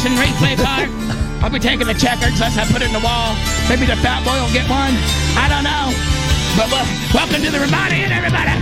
listen, replay caller. I'll be taking the checkers unless I put it in the wall. Maybe the fat boy will get one. I don't know. But welcome to the Ramada Inn, everybody.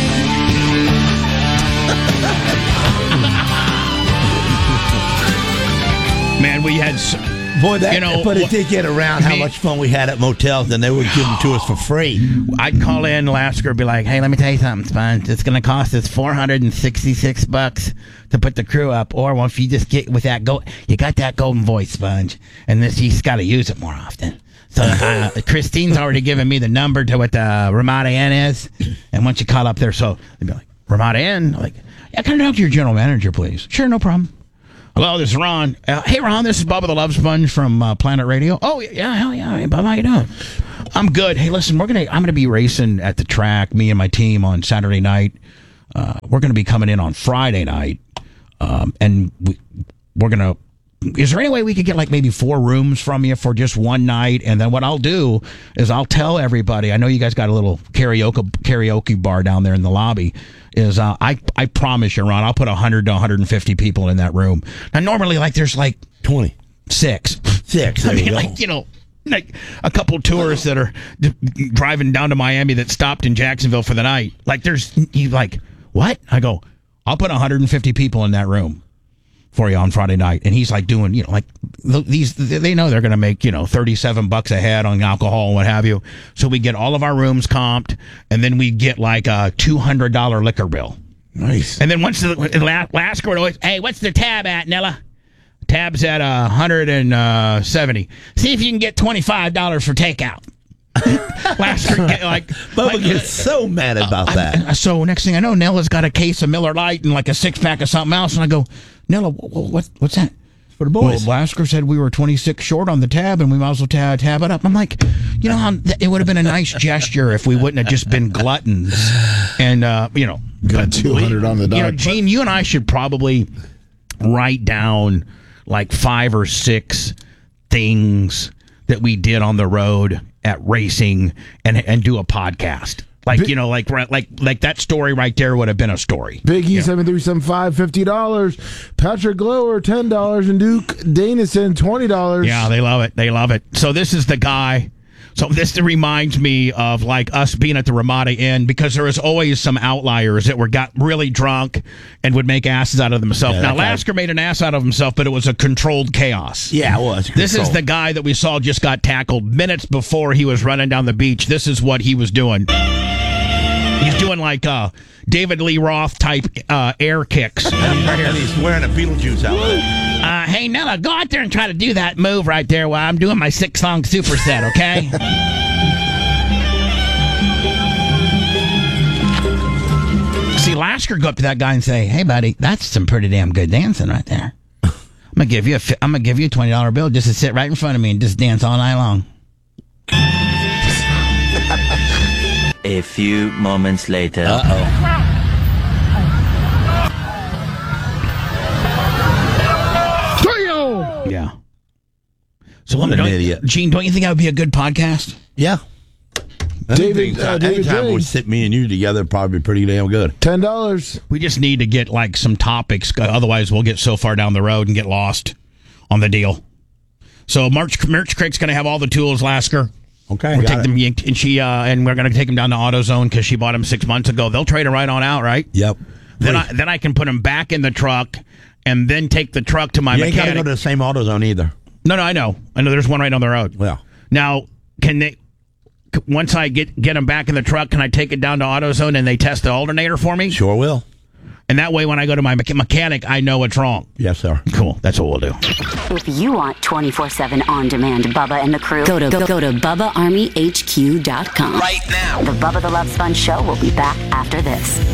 Man, we had... Boy, but it did get around how much fun we had at motels, and they would give them to us for free. I'd call in Lasker and be like, hey, let me tell you something, Sponge. It's going to cost us $466 to put the crew up. Or well, if you just get with that, you got that golden voice, Sponge, and you just got to use it more often. So Christine's already given me the number to what the Ramada Inn is. And once you call up there, so they'd be like, Ramada Inn? Like, yeah, can I talk to your general manager, please? Sure, no problem. Hello, this is Ron. Hey, Ron, this is Bubba the Love Sponge from Planet Radio. Oh, yeah, hell yeah. Hey, Bubba, how you doing? I'm good. Hey, listen, I'm gonna be racing at the track, me and my team, on Saturday night. We're gonna be coming in on Friday night, and we're gonna. Is there any way we could get like maybe 4 rooms from you for just one night? And then what I'll do is I'll tell everybody. I know you guys got a little karaoke bar down there in the lobby. I promise you, Ron, I'll put 100 to 150 people in that room. Now, normally, like, there's like 26. I mean, like a couple tourists that are driving down to Miami that stopped in Jacksonville for the night. Like, you like, what? I go, I'll put 150 people in that room for you on Friday night. And he's like doing, like they know they're going to make, $37 a head on alcohol and what have you. So we get all of our rooms comped, and then we get like a $200 liquor bill. Nice. And then once the last quarter, always, hey, what's the tab at, Nella? Tab's at 170. See if you can get $25 for takeout. Bubba gets so mad about that. So next thing I know, Nella's got a case of Miller Lite and like a 6-pack of something else, and I go, Nella, what's that? For the boys. Well, Lasker said we were 26 short on the tab, and we might as well tab it up. I'm like, how it would have been a nice gesture if we wouldn't have just been gluttons, and got 200 on the dot. Gene, you and I should probably write down like 5 or 6 things that we did on the road at racing and do a podcast. Like, like that story right there would have been a story. Biggie 7375 $50. Patrick Glower $10, and Duke Danison $20. Yeah, they love it. They love it. So this is the guy. So this reminds me of like us being at the Ramada Inn, because there was always some outliers that got really drunk and would make asses out of themselves. Now, Lasker made an ass out of himself, but it was a controlled chaos. Yeah, it was. This is the guy that we saw just got tackled minutes before he was running down the beach. This is what he was doing. He's doing like David Lee Roth type air kicks. And he's wearing a Beetlejuice outfit. Hey, Nella, go out there and try to do that move right there while I'm doing my 6-song superset, okay? See, Lasker go up to that guy and say, "Hey, buddy, that's some pretty damn good dancing right there. I'm gonna give you a $20 bill just to sit right in front of me and just dance all night long." A few moments later. Yeah. So what an idiot. Gene, don't you think that would be a good podcast? Yeah. David anytime we sit me and you together, probably pretty damn good. $10. We just need to get like some topics, otherwise we'll get so far down the road and get lost on the deal. So Merch Crick's going to have all the tools, Lasker. Okay, we'll take them, and we're going to take them down to AutoZone because she bought them 6 months ago. They'll trade them right on out, right? Yep. Then I can put them back in the truck and then take the truck to my mechanic. You ain't got to go to the same AutoZone either. No, I know. There's one right on the road. Well, now once I get them back in the truck, can I take it down to AutoZone and they test the alternator for me? Sure will. And that way, when I go to my mechanic, I know what's wrong. Yes, sir. Cool. That's what we'll do. If you want 24/7 on-demand Bubba and the crew, go to BubbaArmyHQ.com. Right now. The Bubba the Love Sponge Show will be back after this.